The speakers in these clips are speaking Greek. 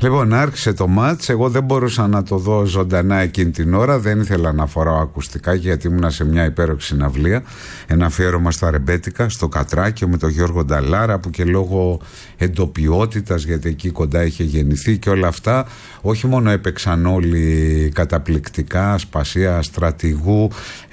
Λοιπόν, άρχισε το μάτς. Εγώ δεν μπορούσα να το δω ζωντανά εκείνη την ώρα. Δεν ήθελα να φοράω ακουστικά γιατί ήμουνα σε μια υπέροχη συναυλία. Ένα αφιέρωμα στα ρεμπέτικα, στο Κατράκιο με τον Γιώργο Νταλάρα, που και λόγω εντοπιότητας, γιατί εκεί κοντά είχε γεννηθεί και όλα αυτά, όχι μόνο έπαιξαν όλοι καταπληκτικά, Ασπασία Στρατηγού,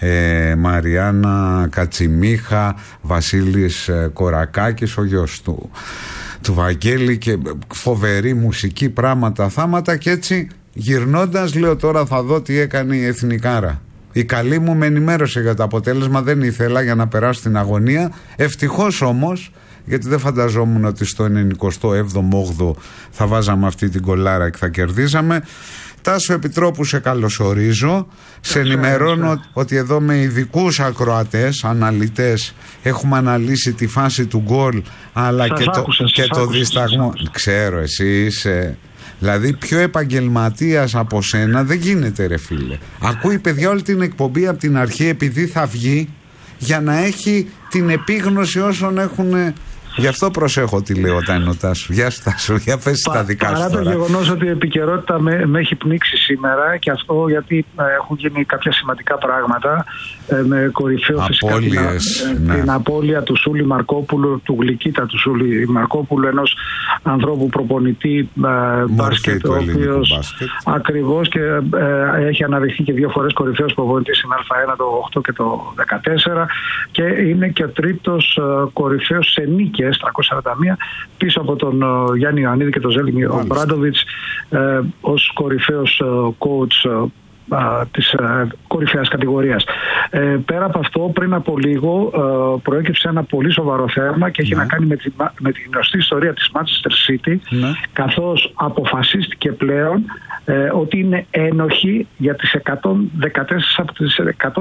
Μαριάννα Κατσιμίχα, Βασίλης Κορακάκης, ο γιος του Βαγγέλη, και φοβερή μουσική, πράγματα, θάματα, και έτσι γυρνώντας λέω τώρα θα δω τι έκανε η Εθνικάρα. Η καλή μου με ενημέρωσε για το αποτέλεσμα, δεν ήθελα για να περάσω την αγωνία. Ευτυχώς όμως, γιατί δεν φανταζόμουν ότι στο 97ο-8ο θα βάζαμε αυτή την κολάρα και θα κερδίζαμε. Τάσο Επιτρόπου, σε καλωσορίζω. Σε ενημερώνω ότι εδώ με ειδικούς ακροατές, αναλυτές, έχουμε αναλύσει τη φάση του γκολ, αλλά και το δισταγμό. Ξέρω, εσύ είσαι... Δηλαδή πιο επαγγελματίας από σένα δεν γίνεται, ρε φίλε. Ακούει, παιδιά, όλη την εκπομπή από την αρχή, επειδή θα βγει, για να έχει την επίγνωση όσων έχουν... Γι' αυτό προσέχω τι λέω όταν είναι ο Τάσου. Γεια σου, Τάσου, για πες τα δικά σου. Παρά το γεγονός ότι η επικαιρότητα με έχει πνίξει σήμερα, και αυτό γιατί έχουν γίνει κάποια σημαντικά πράγματα, με κορυφαίο φυσικά την απώλεια του Σούλη Μαρκόπουλου, του Γλυκίτα του Σούλη Μαρκόπουλου, ενός ανθρώπου προπονητή μπάσκετ, ο οποίος ακριβώς και έχει αναδειχθεί και 2 φορές κορυφαίος προπονητής στην Α1 το 8 και το 14, και είναι και ο τρίτος κορυφαίος σε νίκες, 341, πίσω από τον Γιάννη Ιωαννίδη και τον Ζέλιμι Ομπράντοβιτς, ως κορυφαίος coach της κορυφαίας κατηγορίας. Πέρα από αυτό, πριν από λίγο προέκυψε ένα πολύ σοβαρό θέμα και έχει να κάνει με τη γνωστή ιστορία της Manchester City, καθώς αποφασίστηκε πλέον ότι είναι ένοχοι για τις 114 από τις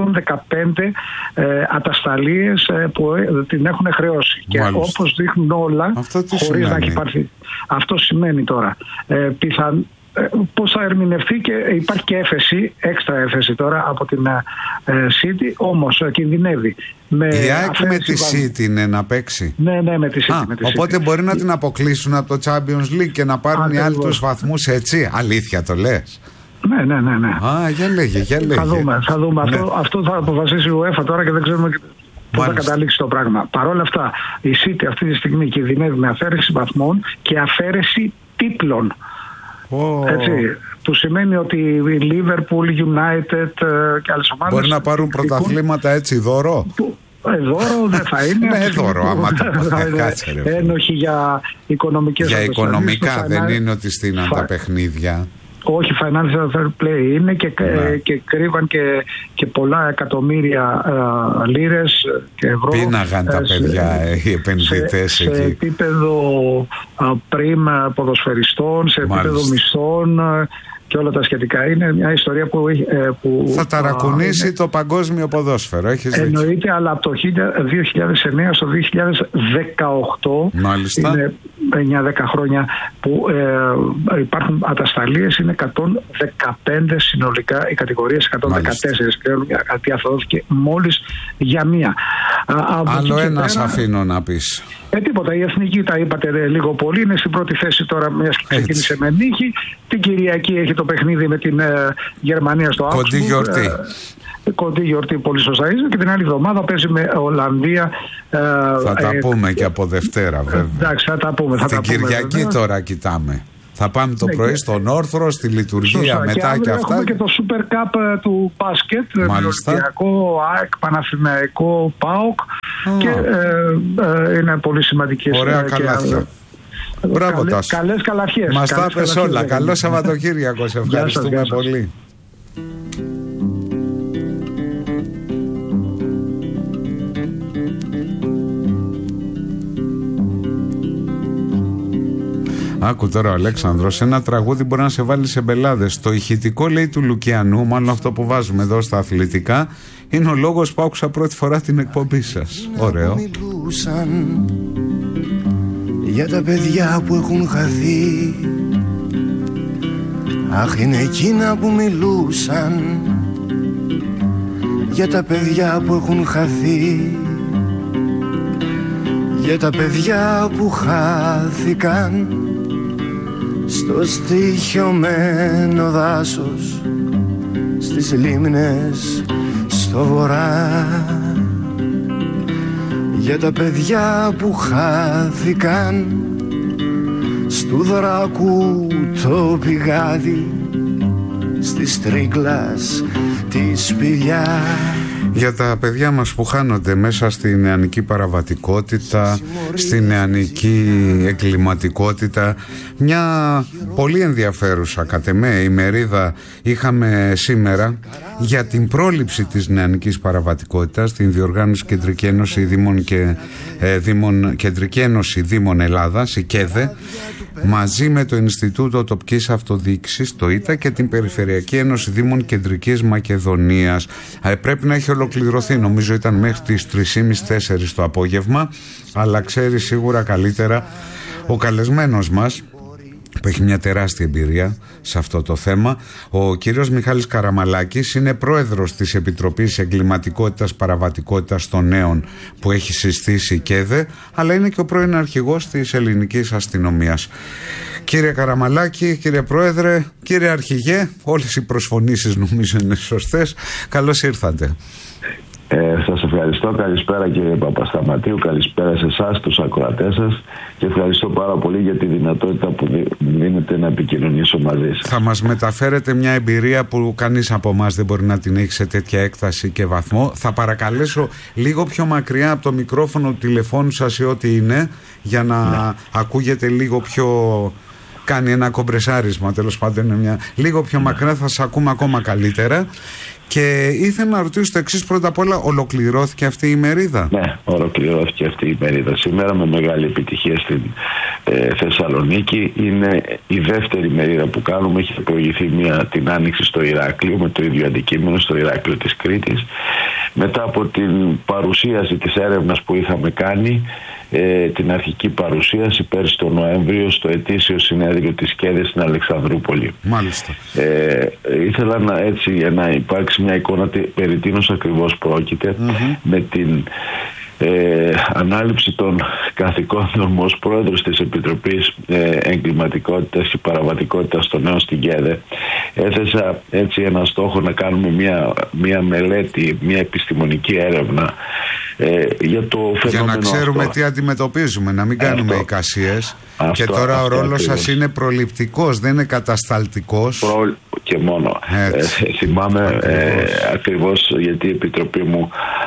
115 ατασταλίες που την έχουν χρεώσει. Και όπως δείχνουν όλα, χωρίς να έχει υπάρξει. Αυτό σημαίνει τώρα πώς θα ερμηνευτεί, και υπάρχει και έφεση, έξτρα έφεση τώρα από την City, όμως κινδυνεύει. Η ΑΕΚ με τη City είναι να παίξει. Ναι, με τη City. Οπότε μπορεί να την αποκλείσουν από το Champions League και να πάρουν οι άλλοι τους βαθμούς, έτσι. Αλήθεια το λες? Ναι. Για λέγε. Θα δούμε. Ναι. Αυτό θα αποφασίσει η UEFA τώρα και δεν ξέρουμε πώς θα καταλήξει το πράγμα. Παρ' όλα αυτά, η City αυτή τη στιγμή κινδυνεύει με αφαίρεση βαθμών και αφαίρεση τίτλων. Έτσι, που σημαίνει ότι η Liverpool, United και άλλες ομάδες μπορεί να πάρουν πρωταθλήματα έτσι δώρο. Δώρο δεν θα είναι. Ναι, δώρο, άμα το κάτσε. Ένοχοι για οικονομικές. Για οικονομικά δεν είναι ότι στείναν τα παιχνίδια. Όχι, financial fair play είναι, και κρύβαν και πολλά εκατομμύρια λίρες και ευρώ. Πίναγαν τα παιδιά οι επενδυτές εκεί. Σε επίπεδο πριμ ποδοσφαιριστών, σε επίπεδο μισθών και όλα τα σχετικά. Είναι μια ιστορία που θα ταρακουνήσει το παγκόσμιο ποδόσφαιρο. Έχεις εννοείται, δίκιο. αλλά από το 2009 στο 2018, μάλιστα, είναι 9-10 χρόνια που υπάρχουν ατασταλίες, είναι 115 συνολικά οι κατηγορίες, 114 πλέον, γιατί αφαιρέθηκε μόλις για μία. Άλλο ένας αφήνω να πεις. Τίποτα, η Εθνική, τα είπατε λίγο πολύ, είναι στην πρώτη θέση τώρα, μιας και ξεκίνησε με νίκη. Την Κυριακή έχει το παιχνίδι με την Γερμανία στο Augsburg. Κοντή γιορτή, πολύ σωστά είσαι. Και την άλλη εβδομάδα παίζει με Ολλανδία. Θα τα πούμε και από Δευτέρα, βέβαια. Εντάξει, θα τα πούμε. Την Κυριακή τώρα κοιτάμε. Θα πάμε το πρωί στον Όρθρο, στη λειτουργία μετά και αυτά. Έχουμε και το Super Cup του μπάσκετ. Ολυμπιακό, ΑΕΚ, Παναθηναϊκό, ΠΑΟΚ. Και είναι πολύ σημαντικές. Ωραία καλάθια. Μπράβο, Τάσο. Καλές καλαθιές. Μας τα πες όλα. Καλό Σαββατοκύριακο. Σε ευχαριστούμε πολύ. Άκου τώρα ο Αλέξανδρος, ένα τραγούδι μπορεί να σε βάλει σε μπελάδες. Το ηχητικό, λέει, του Λουκιανού, μάλλον αυτό που βάζουμε εδώ στα αθλητικά, είναι ο λόγος που άκουσα πρώτη φορά την εκπομπή σας. Ωραίο. Μιλούσαν για τα παιδιά που έχουν χαθεί. Αχ, είναι εκείνα που μιλούσαν για τα παιδιά που έχουν χαθεί. Για τα παιδιά που χάθηκαν στο στοιχειωμένο δάσος, στις λίμνες στο βορρά, για τα παιδιά που χάθηκαν στου Δράκου το πηγάδι, στις Τρίγκλας τη σπηλιά. Για τα παιδιά μας που χάνονται μέσα στη νεανική παραβατικότητα, στη νεανική εγκληματικότητα. Μια πολύ ενδιαφέρουσα κατ' εμέ ημερίδα είχαμε σήμερα για την πρόληψη της νεανικής παραβατικότητας, την διοργάνωση Κεντρική Ένωση Δήμων Ελλάδας, η ΚΕΔΕ, μαζί με το Ινστιτούτο Τοπικής Αυτοδιοίκησης, το ΙΤΑ, και την Περιφερειακή Ένωση Δήμων Κεντρικής Μακεδονίας. Πρέπει να έχει ολοκληρωθεί, νομίζω ήταν μέχρι τις 3:30-4 το απόγευμα, αλλά ξέρει σίγουρα καλύτερα ο καλεσμένος μας, που έχει μια τεράστια εμπειρία σε αυτό το θέμα. Ο κύριος Μιχάλης Καραμαλάκης είναι πρόεδρος της Επιτροπής Εγκληματικότητας Παραβατικότητας των Νέων που έχει συστήσει η ΚΕΔΕ, αλλά είναι και ο πρώην αρχηγός της ελληνικής αστυνομίας. Κύριε Καραμαλάκη, κύριε Πρόεδρε, κύριε Αρχηγέ, όλες οι προσφωνήσεις νομίζω είναι σωστές. Καλώς ήρθατε. Σας ευχαριστώ. Καλησπέρα κύριε Παπασταματίου, καλησπέρα σε εσάς, τους ακροατές σας, και ευχαριστώ πάρα πολύ για τη δυνατότητα που δίνετε να επικοινωνήσω μαζί σας. Θα μας μεταφέρετε μια εμπειρία που κανείς από εμάς δεν μπορεί να την έχει σε τέτοια έκταση και βαθμό. Θα παρακαλέσω λίγο πιο μακριά από το μικρόφωνο του τηλεφώνου σας ή ό,τι είναι, για να ακούγεται λίγο πιο... Κάνει ένα κομπρεσάρισμα, τέλος πάντων, λίγο πιο μακριά, θα σας ακούμε ακόμα καλύτερα. Και ήθελα να ρωτήσω το εξής: πρώτα απ' όλα, ολοκληρώθηκε αυτή η ημερίδα? Ναι, ολοκληρώθηκε αυτή η ημερίδα σήμερα με μεγάλη επιτυχία στην Θεσσαλονίκη. Είναι η δεύτερη ημερίδα που κάνουμε. Έχει προηγηθεί την Άνοιξη στο Ηράκλειο με το ίδιο αντικείμενο, στο Ηράκλειο της Κρήτης. Μετά από την παρουσίαση της έρευνας που είχαμε κάνει, την αρχική παρουσίαση πέρσι τον Νοέμβριο στο ετήσιο συνέδριο της ΚΕΔΕ στην Αλεξανδρούπολη. Μάλιστα. Ήθελα να υπάρξει μια εικόνα περί τίνος ακριβώς πρόκειται, με την ανάληψη των καθηκόντων μου ως πρόεδρος της Επιτροπής Εγκληματικότητας και Παραβατικότητας των Νέων στην ΚΕΔΕ. Έθεσα έτσι ένα στόχο να κάνουμε μια μελέτη, μια επιστημονική έρευνα για το φαινόμενο, για να ξέρουμε τι αντιμετωπίζουμε, να μην κάνουμε εικασίες. Και τώρα ο ρόλος σας είναι προληπτικός, δεν είναι κατασταλτικός. Και μόνο. Θυμάμαι ακριβώς, γιατί η Επιτροπή μου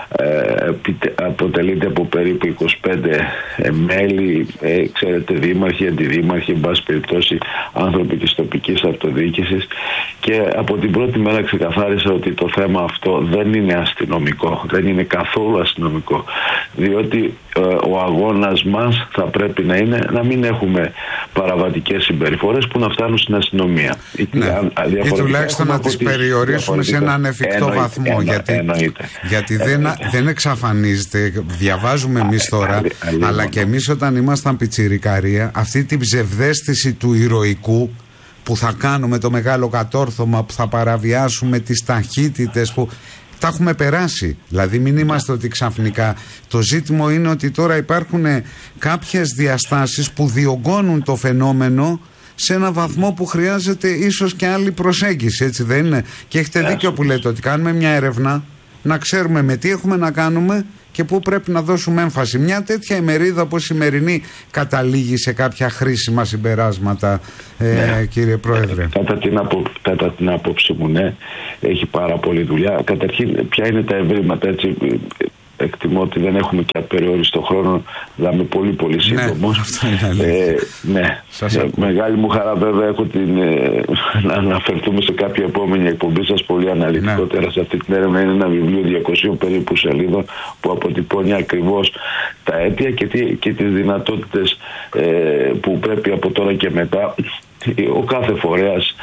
αποτελείται από περίπου 25 μέλη, ξέρετε, δήμαρχοι, αντιδήμαρχοι, εν πάση περιπτώσει άνθρωποι της τοπικής αυτοδιοίκησης, και από την πρώτη μέρα ξεκαθάρισα ότι το θέμα αυτό δεν είναι αστυνομικό, δεν είναι καθόλου αστυνομικό, διότι ο αγώνας μας θα πρέπει να είναι να μην έχουμε παραβατικές συμπεριφορές που να φτάνουν στην αστυνομία. Ή τουλάχιστον να τις περιορίσουμε σε έναν εφικτό βαθμό. Γιατί δεν εξαφανίζεται. Διαβάζουμε εμείς τώρα, αλλά και εμείς όταν ήμασταν πιτσιρικαρία, αυτή την ψευδαίσθηση του ηρωικού που θα κάνουμε, το μεγάλο κατόρθωμα που θα παραβιάσουμε, τις ταχύτητες που... Τα έχουμε περάσει. Δηλαδή μην είμαστε ότι ξαφνικά. Το ζήτημα είναι ότι τώρα υπάρχουν κάποιες διαστάσεις που διωγγώνουν το φαινόμενο σε ένα βαθμό που χρειάζεται ίσως και άλλη προσέγγιση, έτσι δεν είναι? Και έχετε δίκιο που λέτε ότι κάνουμε μια έρευνα, να ξέρουμε με τι έχουμε να κάνουμε και πού πρέπει να δώσουμε έμφαση. Μια τέτοια ημερίδα όπως η σημερινή καταλήγει σε κάποια χρήσιμα συμπεράσματα, κύριε Πρόεδρε? Κατά την άποψη μου, ναι, έχει πάρα πολλή δουλειά. Καταρχήν, ποια είναι τα ευρήματα, έτσι? Εκτιμώ ότι δεν έχουμε και απεριόριστο χρόνο, αλλά είμαι πολύ πολύ σύντομος. Ναι, μεγάλη μου χαρά βέβαια έχω να αναφερθούμε σε κάποια επόμενη εκπομπή σας πολύ αναλυτικότερα σε αυτή την έρευνα. Είναι ένα βιβλίο 200 περίπου σελίδων που αποτυπώνει ακριβώς τα αίτια και τις δυνατότητες που πρέπει από τώρα και μετά ο κάθε φορέας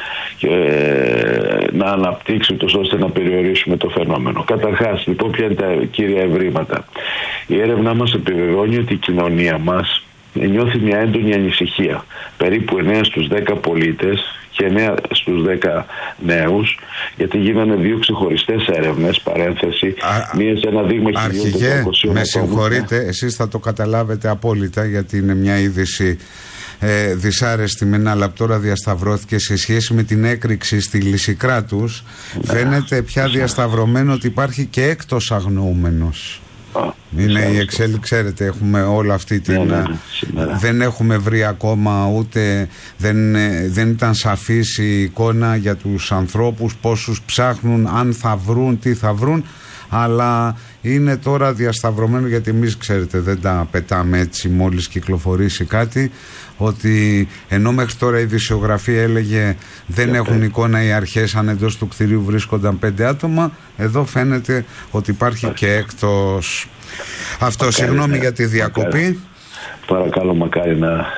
να αναπτύξει ούτως ώστε να περιορίσουμε το φαινόμενο. Καταρχάς, λοιπόν, ποια είναι τα κύρια ευρήματα? Η έρευνά μας επιβεβαιώνει ότι η κοινωνία μας νιώθει μια έντονη ανησυχία. Περίπου 9 στους 10 πολίτες και 9 στους 10 νέους, γιατί γίνανε δύο ξεχωριστές έρευνες, παρένθεση, μία σε ένα δείγμα 1.400. Αρχηγέ, με συγχωρείτε, εσείς θα το καταλάβετε απόλυτα, γιατί είναι μια είδηση δυσάρεστη μεν, αλλά τώρα διασταυρώθηκε σε σχέση με την έκρηξη στη Λυσικράτους. Φαίνεται πια διασταυρωμένο ότι υπάρχει και έκτος αγνοούμενος. Είναι η εξέλιξη, ξέρετε, έχουμε όλα αυτή την... δεν έχουμε βρει ακόμα, ούτε δεν ήταν σαφής η εικόνα για τους ανθρώπους, πόσους ψάχνουν, αν θα βρουν, τι θα βρουν, αλλά είναι τώρα διασταυρωμένο, γιατί εμείς, ξέρετε, δεν τα πετάμε έτσι μόλις κυκλοφορήσει κάτι, ότι ενώ μέχρι τώρα η ειδησιογραφία έλεγε δεν έχουν εικόνα οι αρχές αν εντός του κτηρίου βρίσκονταν 5 άτομα, εδώ φαίνεται ότι υπάρχει και έκτος. Αυτό, συγγνώμη για τη διακοπή. Παρακαλώ, μακάρι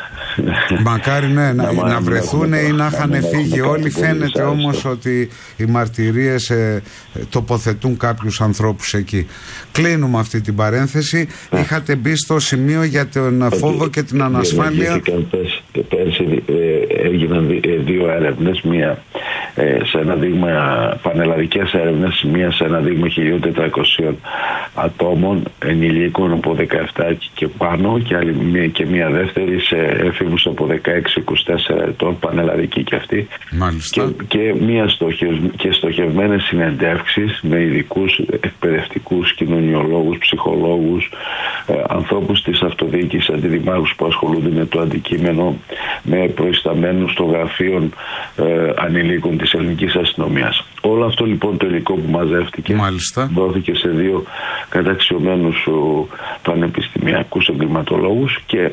να βρεθούν ή να είχαν φύγει όλοι. Φαίνεται όμως ότι οι μαρτυρίες τοποθετούν κάποιους ανθρώπους εκεί. Κλείνουμε αυτή την παρένθεση. Είχατε μπει στο σημείο για τον φόβο και την ανασφάλεια. Πέρσι έγιναν 2 έρευνες, μία σε ένα δείγμα, πανελλαδικές έρευνες, μία σε ένα δείγμα 1.400 ατόμων ενηλίκων από 17 και πάνω, και άλλη μία δεύτερη σε έφηβους από 16-24 ετών, πανελλαδική και αυτή. Και μία στοχευμένες συνεντεύξεις με ειδικούς εκπαιδευτικούς, κοινωνιολόγους, ψυχολόγους, ανθρώπους της αυτοδιοίκησης, αντιδημάρχους που ασχολούνται με το αντικείμενο, με προϊσταμένους των γραφείων ανηλίκων της ελληνικής αστυνομίας. Όλο αυτό λοιπόν το υλικό που μαζεύτηκε δόθηκε σε 2 καταξιωμένους πανεπιστημιακούς εγκληματολόγους και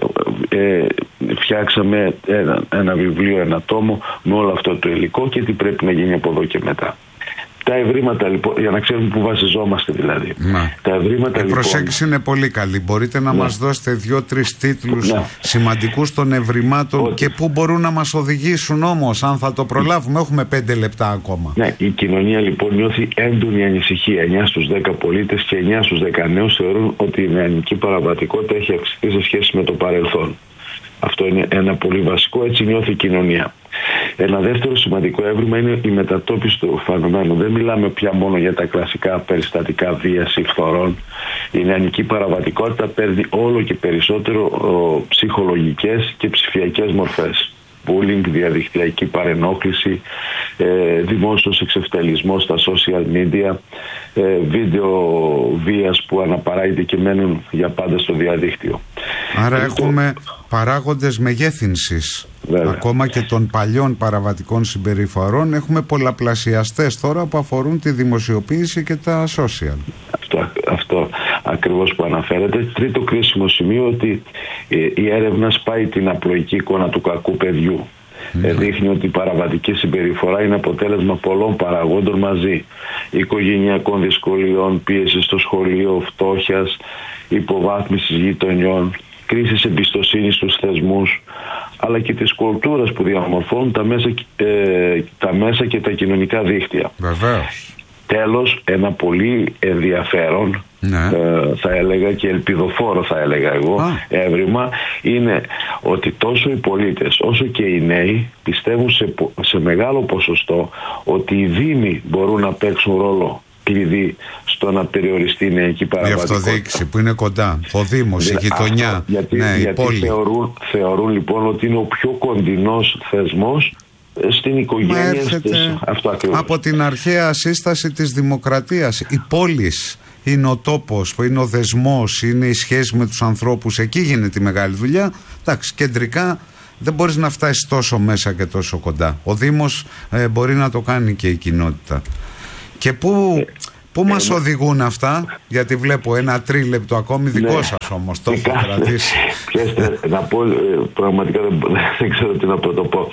φτιάξαμε ένα βιβλίο, ένα τόμο με όλο αυτό το υλικό και τι πρέπει να γίνει από εδώ και μετά. Τα ευρήματα λοιπόν, για να ξέρουμε που βασιζόμαστε δηλαδή. Τα ευρήματα, η προσέγγιση είναι πολύ καλή. Μπορείτε να μας δώσετε 2-3 τίτλους σημαντικούς των ευρημάτων και πού μπορούν να μας οδηγήσουν όμως, αν θα το προλάβουμε? Έχουμε 5 λεπτά ακόμα. Ναι, η κοινωνία λοιπόν νιώθει έντονη ανησυχία. 9 στους 10 πολίτες και 9 στους 10 νέους θεωρούν ότι η νεανική παραβατικότητα έχει αυξηθεί σε σχέση με το παρελθόν. Αυτό είναι ένα πολύ βασικό, έτσι νιώθει η κοινωνία. Ένα δεύτερο σημαντικό έβριμα είναι η μετατόπιση του φαινομένου. Δεν μιλάμε πια μόνο για τα κλασικά περιστατικά βίας ή φθορών. Η νεανική παραβατικότητα παίρνει όλο και περισσότερο ψυχολογικές και ψηφιακές μορφές. Bullying, διαδικτυακή παρενόχληση, δημόσιος εξευτελισμός στα social media, βίντεο βίας που αναπαράγεται και μένουν για πάντα στο διαδίκτυο. Άρα έχουμε παράγοντες μεγέθυνσης. Ακόμα και των παλιών παραβατικών συμπεριφορών έχουμε πολλαπλασιαστές τώρα που αφορούν τη δημοσιοποίηση και τα social. Αυτό ακριβώς που αναφέρεται. Τρίτο κρίσιμο σημείο, ότι η έρευνα σπάει την απλοϊκή εικόνα του κακού παιδιού. Δείχνει ότι η παραβατική συμπεριφορά είναι αποτέλεσμα πολλών παραγόντων μαζί. Οικογενειακών δυσκολιών, πίεση στο σχολείο, φτώχειας, υποβάθμισης γειτονιών, κρίσης εμπιστοσύνης στους θεσμούς, αλλά και της κουλτούρας που διαμορφώνουν τα μέσα και τα κοινωνικά δίκτυα. Βεβαίως. Τέλος, ένα πολύ ενδιαφέρον, θα έλεγα, και ελπιδοφόρο θα έλεγα εγώ, έβριμα, είναι ότι τόσο οι πολίτες όσο και οι νέοι πιστεύουν σε μεγάλο ποσοστό ότι οι δήμοι μπορούν να παίξουν ρόλο κλειδί στο να περιοριστεί η νεανική παραβατικότητα. Η αυτοδιοίκηση που είναι κοντά, ο Δήμος, η γειτονιά, γιατί η πόλη. Θεωρούν λοιπόν ότι είναι ο πιο κοντινός θεσμός στην οικογένεια. Από την αρχαία σύσταση της δημοκρατίας. Η πόλης είναι ο τόπος, είναι ο δεσμός, είναι η σχέση με τους ανθρώπους. Εκεί γίνεται η μεγάλη δουλειά. Εντάξει, κεντρικά δεν μπορείς να φτάσεις τόσο μέσα και τόσο κοντά. Ο Δήμος μπορεί να το κάνει και η κοινότητα. Και πού μας οδηγούν αυτά? Γιατί βλέπω ένα τρίλεπτο ακόμη, δικό σας όμως, το έχω κρατήσει. Να πω, πραγματικά δεν ξέρω τι να το πω.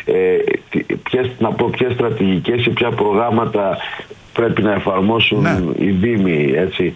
Ποιες στρατηγικές και ποια προγράμματα πρέπει να εφαρμόσουν οι Δήμοι, έτσι,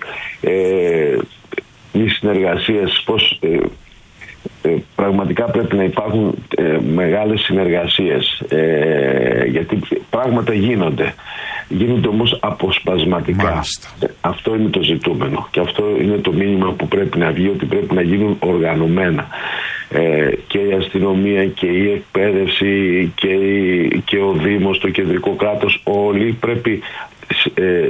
οι συνεργασίες, πώς πραγματικά πρέπει να υπάρχουν μεγάλες συνεργασίες, γιατί πράγματα γίνονται όμως αποσπασματικά. Αυτό είναι το ζητούμενο και αυτό είναι το μήνυμα που πρέπει να βγει, ότι πρέπει να γίνουν οργανωμένα, και η αστυνομία και η εκπαίδευση και ο Δήμος, το κεντρικό κράτος, όλοι πρέπει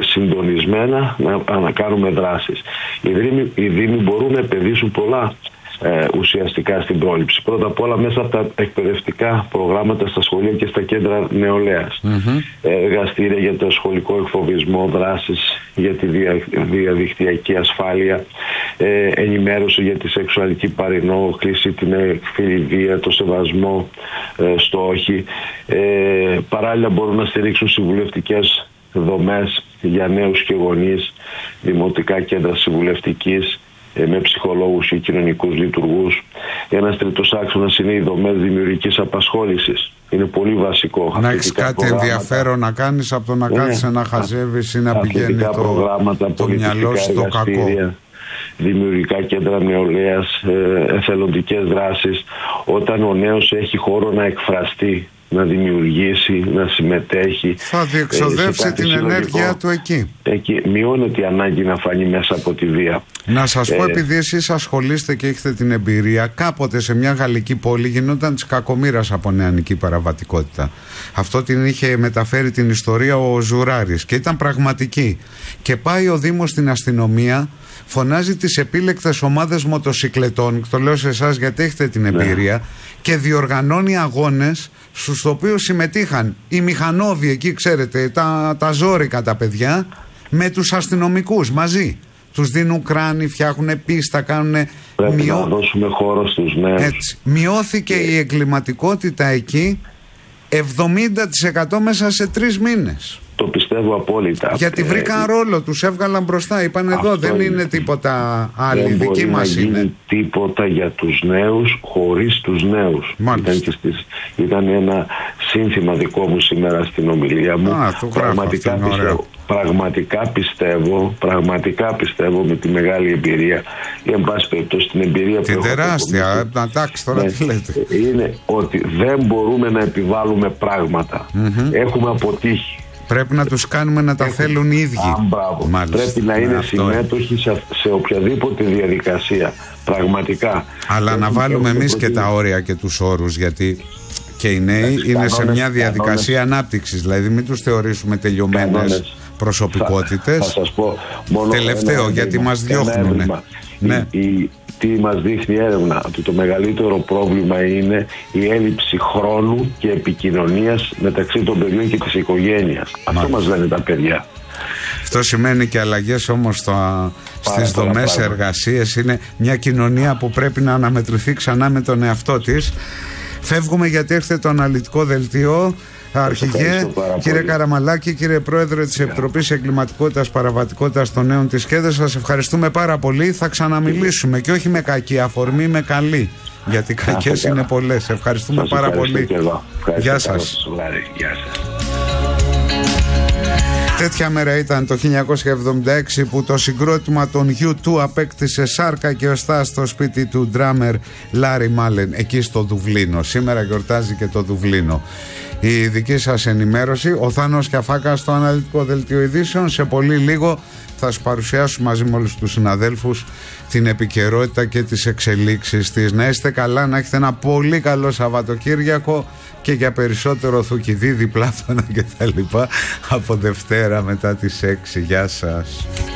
συντονισμένα να κάνουμε δράσεις. Οι Δήμοι μπορούν να επενδύσουν πολλά ουσιαστικά στην πρόληψη. Πρώτα απ' όλα μέσα από τα εκπαιδευτικά προγράμματα στα σχολεία και στα κέντρα νεολαίας. Εργαστήρια για το σχολικό εκφοβισμό, δράσεις για τη διαδικτυακή ασφάλεια, ενημέρωση για τη σεξουαλική παρενόχληση, την εκφυλιδία, το σεβασμό στο όχι. Παράλληλα μπορούν να στηρίξουν συμβουλευτικές δομές για νέους και γονείς, δημοτικά κέντρα συμβουλευτικής με ψυχολόγους ή κοινωνικούς λειτουργούς. Ένας τρίτος άξονας είναι οι δομές δημιουργικής απασχόλησης. Είναι πολύ βασικό. Να έχεις κάτι ενδιαφέρον να κάνεις από το να κάθεσαι να χαζεύεις ή να πηγαίνει το μυαλό στο κακό. Δημιουργικά κέντρα νεολαίας, εθελοντικές δράσεις. Όταν ο νέος έχει χώρο να εκφραστεί, να δημιουργήσει, να συμμετέχει, θα διεξοδεύσει την ενέργειά του εκεί. Μειώνεται η ανάγκη να φανεί μέσα από τη βία. Να σας πω, επειδή εσείς ασχολείστε και έχετε την εμπειρία, κάποτε σε μια γαλλική πόλη γινόταν της κακομοίρας από νεανική παραβατικότητα. Αυτό την είχε μεταφέρει την ιστορία ο Ζουράρης και ήταν πραγματική. Και πάει ο Δήμος στην αστυνομία, φωνάζει τις επίλεκτες ομάδες μοτοσικλετών, το λέω σε εσάς γιατί έχετε την εμπειρία, και διοργανώνει αγώνες στους οποίους συμμετείχαν οι μηχανόβοι εκεί, ξέρετε, τα ζόρικα τα παιδιά, με τους αστυνομικούς μαζί. Τους δίνουν κράνη, φτιάχνουν πίστα, κάνουν... Πρέπει να δώσουμε χώρο στους νέους. Έτσι. Μειώθηκε η εγκληματικότητα εκεί 70% μέσα σε 3 μήνες. Το πιστεύω απόλυτα. Γιατί βρήκαν ρόλο, τους έβγαλαν μπροστά. Είπαν εδώ δεν είναι τίποτα άλλη, δεν δική μας είναι. Δεν μπορεί να γίνει τίποτα για τους νέους χωρίς τους νέους. Ήταν ένα σύνθημα δικό μου σήμερα στην ομιλία μου. Πραγματικά πιστεύω με τη μεγάλη εμπειρία, ή εν πάση περιπτώσει την εμπειρία την που τεράστια, εντάξει τώρα τι λέτε, είναι ότι δεν μπορούμε να επιβάλλουμε πράγματα. Έχουμε αποτύχει. Πρέπει να τους κάνουμε να τα θέλουν οι ίδιοι. Πρέπει να είναι συμμέτοχοι σε οποιαδήποτε διαδικασία. Πραγματικά. Αλλά να βάλουμε εμείς και τα όρια και τους όρους, γιατί και οι νέοι είναι σε μια διαδικασία ανάπτυξης. Δηλαδή μην τους θεωρήσουμε τελειωμένες προσωπικότητες. Θα σας πω μόνο τελευταίο, γιατί μας διώχνουν. Τι μας δείχνει η έρευνα? Ότι το μεγαλύτερο πρόβλημα είναι η έλλειψη χρόνου και επικοινωνίας μεταξύ των παιδιών και της οικογένειας. Αυτό μας λένε τα παιδιά. Αυτό σημαίνει και αλλαγές όμως στις δομές εργασίες. Είναι μια κοινωνία που πρέπει να αναμετρηθεί ξανά με τον εαυτό της. Φεύγουμε γιατί έρχεται το αναλυτικό δελτίο. Αρχηγέ, κύριε Καραμαλάκη, κύριε Πρόεδρε της Επιτροπής Εγκληματικότητας Παραβατικότητας των Νέων της ΚΕΔΕ, σας ευχαριστούμε πάρα πολύ. Θα ξαναμιλήσουμε και όχι με κακή αφορμή, με καλή. Γιατί κακές είναι πολλές. Ευχαριστούμε πάρα πολύ. Γεια σας. Τέτοια μέρα ήταν το 1976 που το συγκρότημα των U2 απέκτησε σάρκα και οστά στο σπίτι του ντράμερ Λάρι Μάλεν εκεί στο Δουβλίνο. Σήμερα γιορτάζει και το Δουβλίνο. Η δική σας ενημέρωση, ο Θάνος Κιαφάκας στο αναλυτικό δελτίο ειδήσεων. Σε πολύ λίγο θα σας παρουσιάσουμε μαζί με όλους τους συναδέλφους την επικαιρότητα και τις εξελίξεις της. Να είστε καλά, να έχετε ένα πολύ καλό Σαββατοκύριακο και για περισσότερο Θουκυδίδη, Πλάτωνα και τα λοιπά από Δευτέρα μετά τις 6. Γεια σας.